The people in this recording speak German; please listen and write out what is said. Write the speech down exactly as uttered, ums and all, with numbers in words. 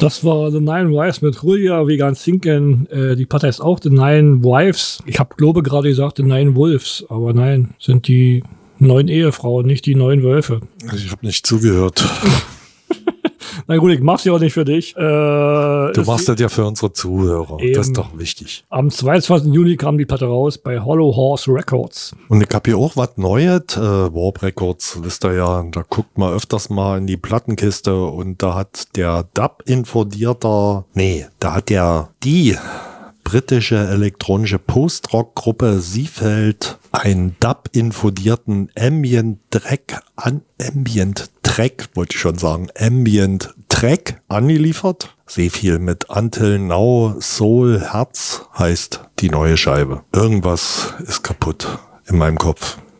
Das war The Nine Wives mit Julia Vegan Sinken. Äh, die Platte heißt auch The Nine Wives. Ich habe, glaube gerade gesagt The Nine Wolves, aber nein, sind die neun Ehefrauen, nicht die neun Wölfe. Ich habe nicht zugehört. Na gut, ich mach's ja auch nicht für dich. Äh, du machst das ja für unsere Zuhörer. Eben. Das ist doch wichtig. Am zweiundzwanzigsten Juni kam die Platte raus bei Hollow Horse Records. Und ich habe hier auch was Neues. Äh, Warp Records, wisst ihr ja, da guckt man öfters mal in die Plattenkiste und da hat der Dub-Infodierter, nee, da hat der die britische elektronische Post-Rock-Gruppe Seefeld einen Dub-infodierten Ambient-Track an Ambient-Track, wollte ich schon sagen, Ambient-Track angeliefert. Sehr viel mit Until Now, Soul, Herz heißt die neue Scheibe. Irgendwas ist kaputt in meinem Kopf.